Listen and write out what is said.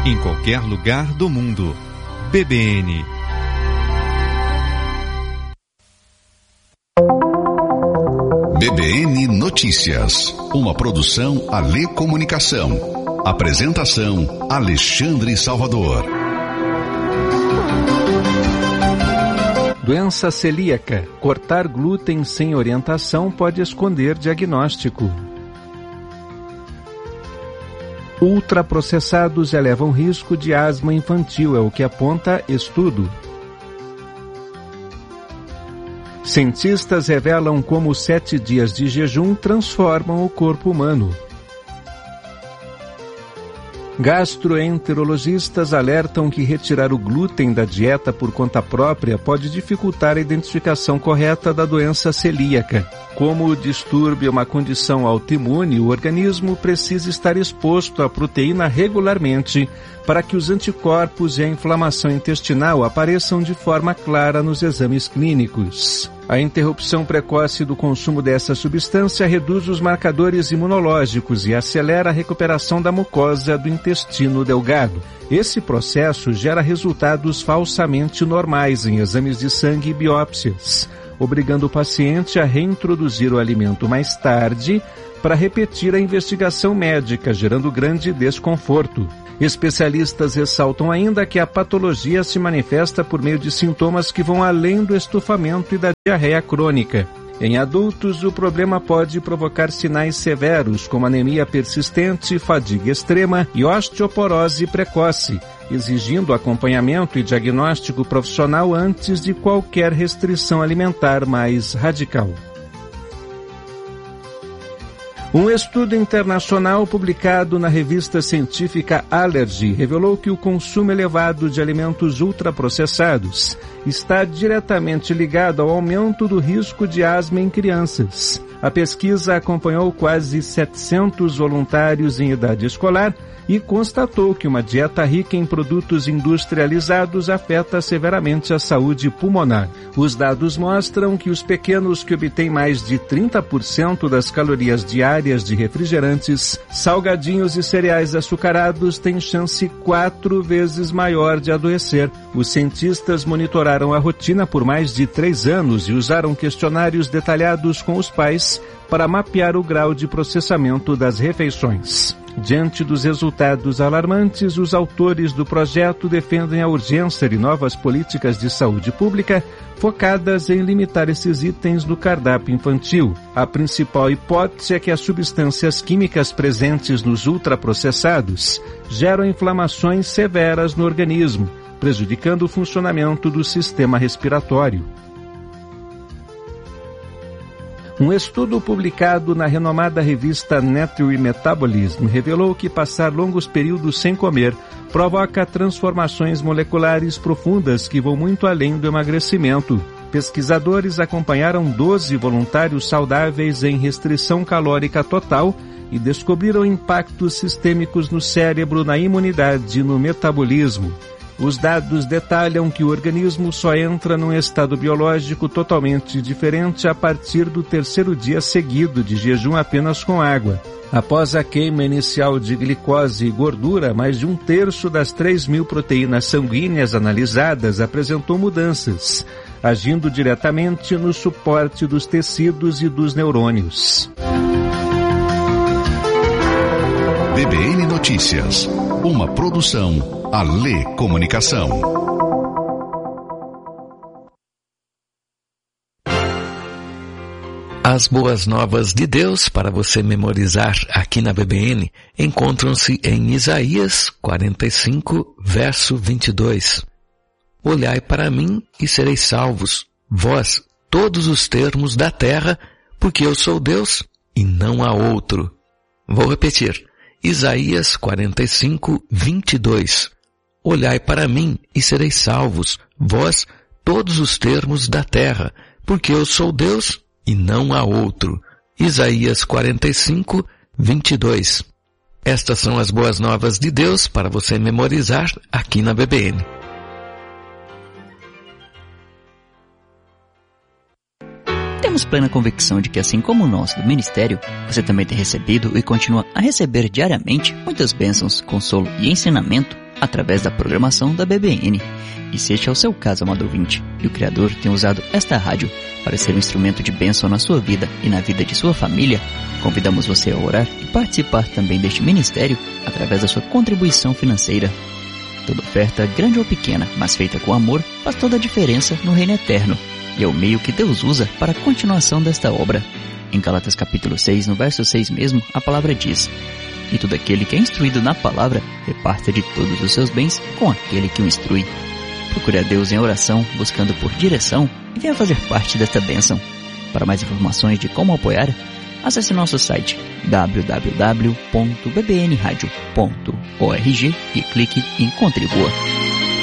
em qualquer lugar do mundo. BBN. BBN Notícias, uma produção Alê Comunicação. Apresentação Alexandre Salvador. Doença celíaca. Cortar glúten sem orientação pode esconder diagnóstico. Ultraprocessados elevam risco de asma infantil, é o que aponta estudo. Cientistas revelam como 7 dias de jejum transformam o corpo humano. Gastroenterologistas alertam que retirar o glúten da dieta por conta própria pode dificultar a identificação correta da doença celíaca. Como o distúrbio é uma condição autoimune, o organismo precisa estar exposto à proteína regularmente para que os anticorpos e a inflamação intestinal apareçam de forma clara nos exames clínicos. A interrupção precoce do consumo dessa substância reduz os marcadores imunológicos e acelera a recuperação da mucosa do intestino delgado. Esse processo gera resultados falsamente normais em exames de sangue e biópsias, obrigando o paciente a reintroduzir o alimento mais tarde para repetir a investigação médica, gerando grande desconforto. Especialistas ressaltam ainda que a patologia se manifesta por meio de sintomas que vão além do estufamento e da diarreia crônica. Em adultos, o problema pode provocar sinais severos, como anemia persistente, fadiga extrema e osteoporose precoce, exigindo acompanhamento e diagnóstico profissional antes de qualquer restrição alimentar mais radical. Um estudo internacional publicado na revista científica Allergy revelou que o consumo elevado de alimentos ultraprocessados está diretamente ligado ao aumento do risco de asma em crianças. A pesquisa acompanhou quase 700 voluntários em idade escolar e constatou que uma dieta rica em produtos industrializados afeta severamente a saúde pulmonar. Os dados mostram que os pequenos que obtêm mais de 30% das calorias diárias de refrigerantes, salgadinhos e cereais açucarados têm chance 4 vezes maior de adoecer. Os cientistas monitoraram a rotina por mais de 3 anos e usaram questionários detalhados com os pais para mapear o grau de processamento das refeições. Diante dos resultados alarmantes, os autores do projeto defendem a urgência de novas políticas de saúde pública focadas em limitar esses itens no cardápio infantil. A principal hipótese é que as substâncias químicas presentes nos ultraprocessados geram inflamações severas no organismo, prejudicando o funcionamento do sistema respiratório. Um estudo publicado na renomada revista Nature Metabolism revelou que passar longos períodos sem comer provoca transformações moleculares profundas que vão muito além do emagrecimento. Pesquisadores acompanharam 12 voluntários saudáveis em restrição calórica total e descobriram impactos sistêmicos no cérebro, na imunidade e no metabolismo. Os dados detalham que o organismo só entra num estado biológico totalmente diferente a partir do 3º dia seguido de jejum apenas com água. Após a queima inicial de glicose e gordura, mais de 1/3 das 3.000 proteínas sanguíneas analisadas apresentou mudanças, agindo diretamente no suporte dos tecidos e dos neurônios. BBN Notícias, uma produção Alê Comunicação. As boas novas de Deus para você memorizar aqui na BBN encontram-se em Isaías 45, verso 22. Olhai para mim e sereis salvos, vós, todos os termos da terra, porque eu sou Deus e não há outro. Vou repetir. Isaías 45, 22. Olhai para mim e sereis salvos, vós, todos os termos da terra, porque eu sou Deus e não há outro. Isaías 45, 22. Estas são as boas novas de Deus para você memorizar aqui na BBN. Temos plena convicção de que, assim como nós do Ministério, você também tem recebido e continua a receber diariamente muitas bênçãos, consolo e ensinamento através da programação da BBN. E se este é o seu caso, amado ouvinte, e o Criador tem usado esta rádio para ser um instrumento de bênção na sua vida e na vida de sua família, convidamos você a orar e participar também deste ministério através da sua contribuição financeira. Toda oferta, grande ou pequena, mas feita com amor, faz toda a diferença no reino eterno, e é o meio que Deus usa para a continuação desta obra. Em Gálatas capítulo 6, no verso 6 mesmo, a palavra diz: e todo aquele que é instruído na palavra, reparta de todos os seus bens com aquele que o instrui. Procure a Deus em oração, buscando por direção, e venha fazer parte desta bênção. Para mais informações de como apoiar, acesse nosso site www.bbnradio.org e clique em Contribua.